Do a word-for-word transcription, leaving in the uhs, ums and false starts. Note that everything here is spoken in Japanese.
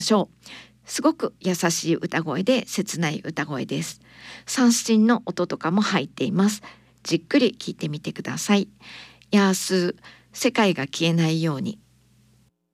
しょう。すごく優しい歌声で切ない歌声です。三振の音とかも入っています。じっくり聞いてみてください。ヤースー、世界が消えないように。